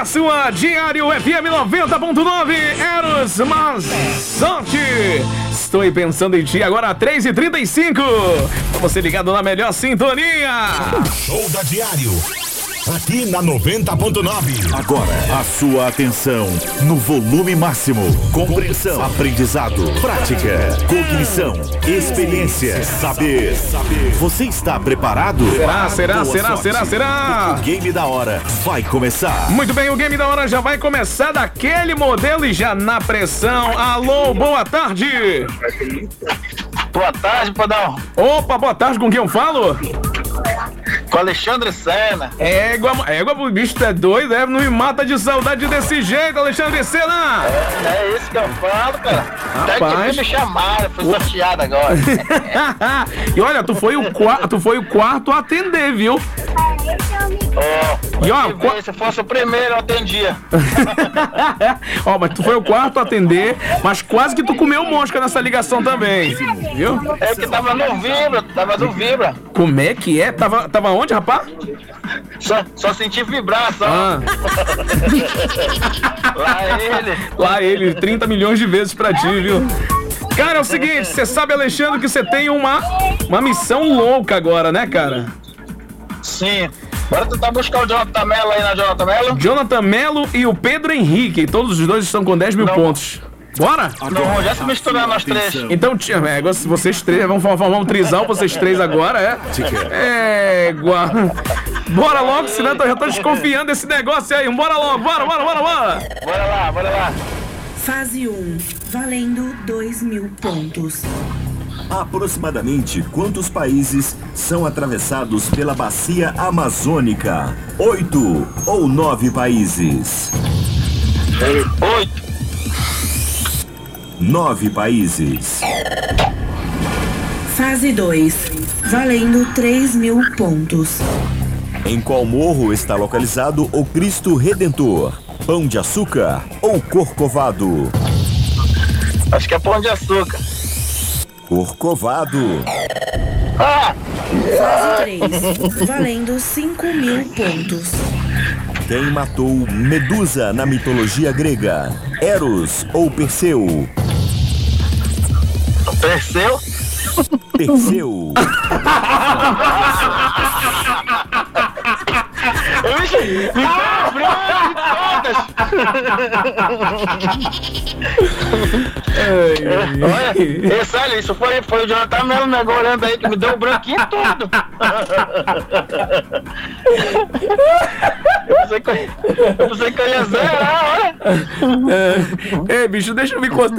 a sua Diário FM 90.9, Eros Mazzotti. Estou aí pensando em ti agora, 3h35. Pra você ligado na melhor sintonia. Show da Diário. Aqui na 90.9. Agora, a sua atenção no volume máximo. Compreensão, aprendizado, prática, cognição, experiência, saber. Você está preparado? Será? O Game da Hora vai começar. Muito bem, o Game da Hora já vai começar daquele modelo e já na pressão. Alô, boa tarde. Boa tarde, Podão. Opa, boa tarde, com quem eu falo? Com Alexandre Sena. Égua, o bicho é doido, não me mata de saudade desse jeito, Alexandre Sena. É isso que eu falo, cara. Até que me chamaram, fui sorteado agora. E olha, tu foi o quarto a atender, viu? E ó, se fosse o primeiro, eu atendia. Ó, mas tu foi o quarto a atender, mas quase que tu comeu mosca nessa ligação também, viu? É que tava no vibra. Como é que é? Tava onde, rapaz? Só senti vibrar, só. Lá ele, 30 milhões de vezes pra ti, viu? Cara, é o seguinte, você sabe, Alexandre, que você tem uma missão louca agora, né, cara? Sim. Bora tentar buscar o Jonathan Mello aí na Jonathan Mello. Jonathan Mello e o Pedro Henrique, todos os dois estão com 10 mil pontos. Bora? Não, já se misturando nós três. Então, vocês três, vamos formar um trisal, vocês três agora, Bora logo, senão eu já tô desconfiando desse negócio aí. Bora logo, bora. Bora lá. Fase 1, valendo 2.000 pontos. Aproximadamente quantos países são atravessados pela bacia amazônica? 8 ou 9 países? 8. 9 países. Fase 2, valendo 3.000 pontos. Em qual morro está localizado o Cristo Redentor? Pão de Açúcar ou Corcovado? Acho que é Pão de Açúcar. Corcovado. Fase 3, valendo 5.000 pontos. Quem matou Medusa na mitologia grega? Eros ou Perseu? Perseu? Perseu. Olha, sério, isso foi o Jonathan Mello, né, olhando aí, que me deu um branquinho todo. Eu pensei que eu ia zerar, olha. Ei, bicho, deixa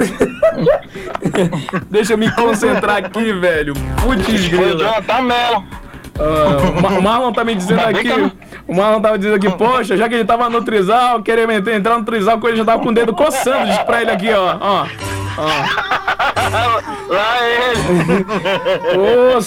eu me concentrar aqui, velho. Putz, foi o Jonathan Mello. O Marlon tá me dizendo aqui. O Marlon tava dizendo aqui, poxa, já que ele tava no trisal, querendo entrar no trisal, ele já tava com o dedo coçando. Diz pra ele aqui, ó. Lá ele. Ô,